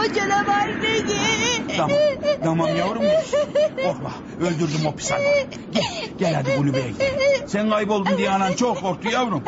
o canavar seni. Tamam, tamam yavrum. Korkma, öldürdüm o pis hayvanı. Gel hadi kulübeye gidelim. Sen kayboldun diye anan çok korktu yavrum.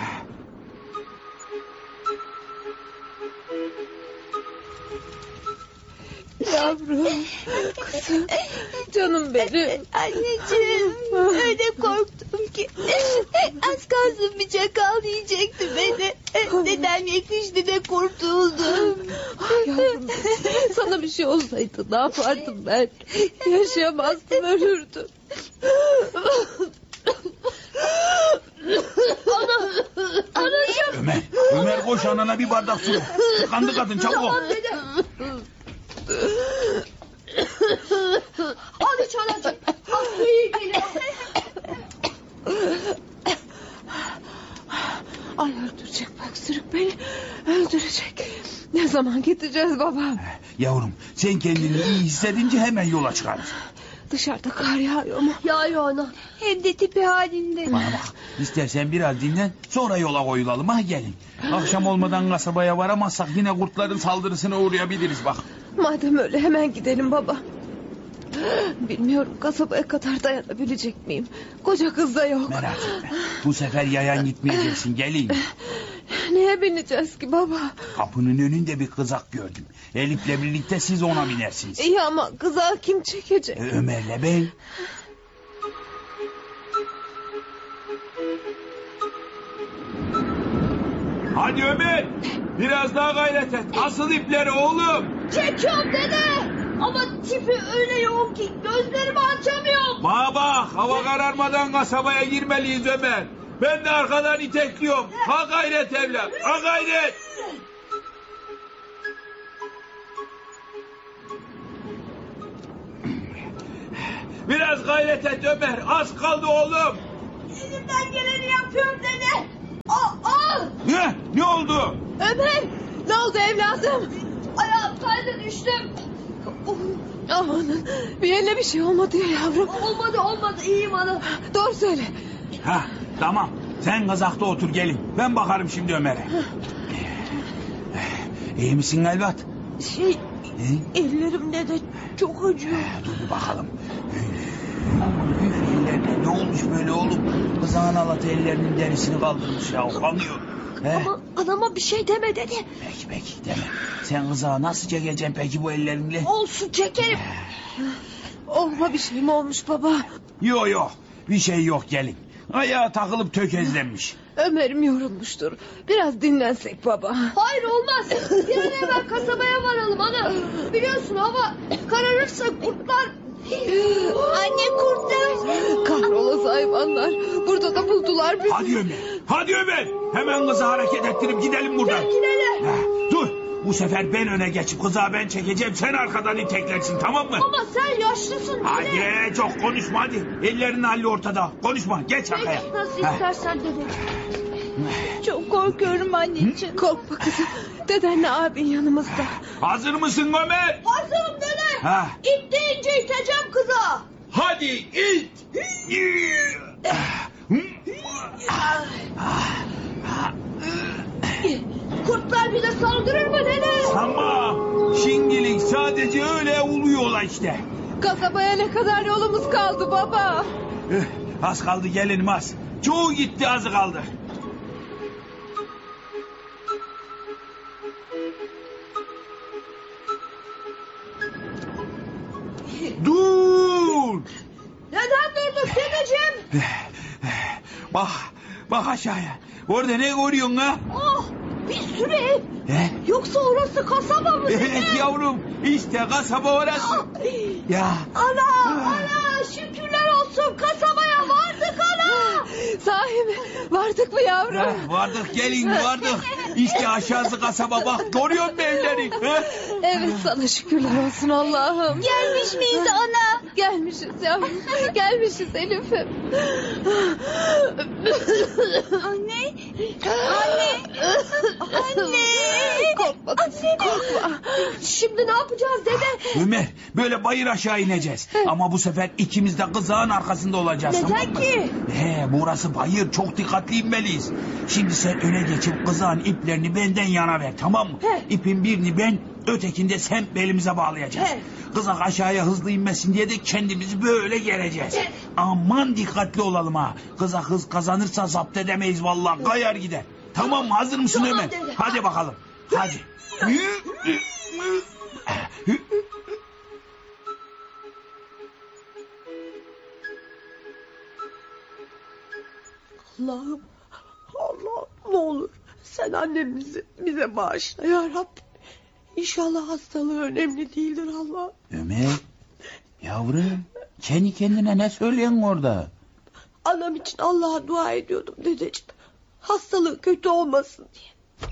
Yavrum, kızım, canım benim. Anneciğim, öyle korktum ki. Az kalsın bir çakal yiyecekti beni. Neden yetişti de kurtuldum. Ah yavrum, sana bir şey olsaydı ne yapardım ben? Yaşayamazdım, ölürdüm. Anacığım. Ömer koş anana bir bardak su ver. Tıkandı kadın, çabuk ol. Al iç anacığım. Al iyi geliyor. Ay öldürecek bak Sürük beni, öldürecek. Ne zaman gideceğiz baba? Yavrum, sen kendini iyi hissedince hemen yola çıkarız. Dışarıda kar yağıyor mu? Yağıyor ana. Hem de tipi halinde. Bana bak, istersen biraz dinlen, sonra yola koyulalım, ha gelin. Akşam olmadan kasabaya varamazsak yine kurtların saldırısına uğrayabiliriz bak. Madem öyle hemen gidelim baba. Bilmiyorum kasabaya kadar dayanabilecek miyim? Koca kız da yok. Merak etme, bu sefer yayan gitmeyeceksin, geleyim. Neye bineceğiz ki baba? Kapının önünde bir kızak gördüm. Elif'le birlikte siz ona binersiniz. İyi ama kızağı kim çekecek? Ömer'le ben. Hadi Ömer, biraz daha gayret et. Asıl ipleri oğlum. Çekiyorum dede. Ama tipi öyle yoğun ki gözlerimi açamıyorum. Bana bak, hava kararmadan kasabaya girmeliyiz Ömer. Ben de arkadan itekliyorum. Ha gayret evlat, ha gayret. Biraz gayret et Ömer, az kaldı oğlum. Elimden geleni yapıyorum dede. Ne oldu? Ömer, ne oldu evladım? Ayağım kaydı düştüm. Amanın bir yerine bir şey olmadı ya yavrum. Olmadı iyiyim ana. Doğru söyle. Ha, tamam. Sen kazakta otur gelin. Ben bakarım şimdi Ömer'e. İyi misin evlat? Ellerimde de çok acıyor. Dur bir bakalım. Ellerine ne olmuş böyle oğlum? Kızağın alatı ellerinin derisini kaldırmış ya. Kanıyor. Ama anama bir şey deme dedi. Peki deme. Sen kızağı nasıl çekeceksin peki bu ellerinle? Olsun çekerim. Olma bir şey mi olmuş baba? Yok bir şey yok gelin. Ayağı takılıp tökezlenmiş. Ömer'im yorulmuştur. Biraz dinlensek baba. Hayır olmaz. Bir an evvel kasabaya varalım ana. Biliyorsun hava kararırsa kurtlar. Anne kurtlar. Kahrolası hayvanlar. Burada da buldular bizi. Hadi Ömer. Hemen kızı hareket ettirip gidelim buradan. Gidelim. Dur. Bu sefer ben öne geçip kızağı ben çekeceğim. Sen arkadan iteklersin, tamam mı? Ama sen yaşlısın. Hadi çok konuşma hadi. Ellerin halli ortada. Konuşma geç arkaya. Peki nasıl istersen dede. Çok korkuyorum anneciğim. Korkma kızım. Dedenle abin yanımızda. Hazır mısın Ömer? Hazırım dede. Ha. İt deyince iteceğim kıza. Hadi it. Kurtlar bize saldırır mı dede? Ama şimdilik sadece öyle uluyorlar işte. Kasabaya ne kadar yolumuz kaldı baba? Az kaldı gelinim az. Çoğu gitti azı kaldı. Dur. Neden durduk dedeciğim? Bak aşağıya. Orada ne görüyorsun ha? Oh, bir sürü ev. He? Yoksa orası kasaba mı? Evet yavrum. İşte kasaba orası. Ya. Ana şükürler olsun kasabaya vardık ana. Sahi mi? Vardık mı yavrum? Vardık gelin vardık. İşte aşağısı kasaba bak. Görüyor musun evleri? Evet sana şükürler olsun Allah'ım. Gelmiş miyiz ana? Gelmişiz yavrum. Gelmişiz Elif'im. Anne. Anne. Korkma kızım korkma. Şimdi ne yapacağız dede? Ömer böyle bayır aşağı ineceğiz. Ama bu sefer ikimiz de kızağın arkasında olacağız. Neden tamam mı? ki? Burası bayır, çok dikkatli inmeliyiz. Şimdi sen öne geçip kızağın iplerini benden yana ver, tamam mı? İpin birini ben, Ötekinde sen belimize bağlayacağız. He. Kızak aşağıya hızlı inmesin diye de kendimizi böyle gereceğiz. Aman dikkatli olalım ha. Kızak hız kazanırsa zapt edemeyiz vallahi, kayar gider. Tamam mı, hazır mısın Tamam Ömer? dede. Hadi bakalım. Hadi. Allah'ım, Allah'ım ne olur sen annemizi bize bağışla ya Rabbim. İnşallah hastalığı önemli değildir Allah. Ömer, yavrum, kendi kendine ne söylüyorsun orada? Anam için Allah'a dua ediyordum dedeciğim. Hastalığı kötü olmasın diye.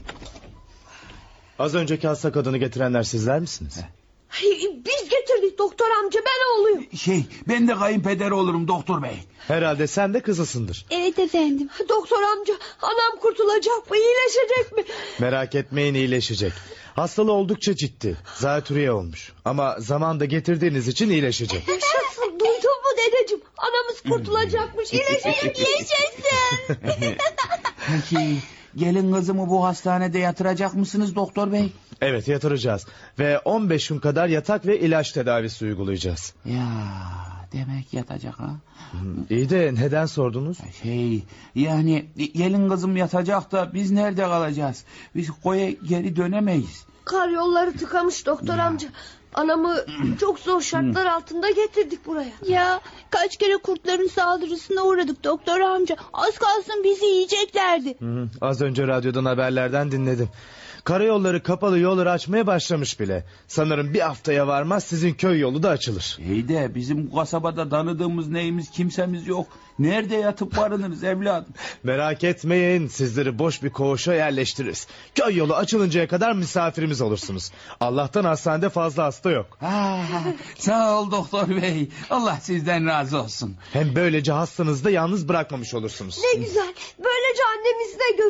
Az önceki hasta kadını getirenler sizler misiniz? Biz getirdik doktor amca, ben oğluyum. Ben de kayınpederi olurum doktor bey. Herhalde sen de kızısındır. Evet efendim. Doktor amca, anam kurtulacak mı, iyileşecek mi? Merak etmeyin, iyileşecek. Hastalığı oldukça ciddi. Zatürre olmuş. Ama zamanda getirdiğiniz için iyileşecek. Yaşasın, duydun mu dedeciğim? Anamız kurtulacakmış, iyileşecek. Yaşasın. Peki gelin kızımı bu hastanede yatıracak mısınız doktor bey? Evet, yatıracağız. Ve 15 gün kadar yatak ve ilaç tedavisi uygulayacağız. Ya demek yatacak ha? İyi de neden sordunuz? Yani gelin kızım yatacak da biz nerede kalacağız? Biz koya geri dönemeyiz. Kar yolları tıkamış doktor amca. Anamı çok zor şartlar altında getirdik buraya. Ya kaç kere kurtların saldırısına uğradık doktor amca. Az kalsın bizi yiyeceklerdi. Az önce radyodan haberlerden dinledim. Karayolları kapalı yolları açmaya başlamış bile. Sanırım bir haftaya varmaz sizin köy yolu da açılır. İyi de bizim bu kasabada tanıdığımız neyimiz kimsemiz yok. Nerede yatıp barınırız evladım? Merak etmeyin, sizleri boş bir koğuşa yerleştiririz. Köy yolu açılıncaya kadar misafirimiz olursunuz. Allah'tan hastanede fazla hasta yok. Sağ ol doktor bey. Allah sizden razı olsun. Hem böylece hastanızı da yalnız bırakmamış olursunuz. Ne güzel, böylece annemizi de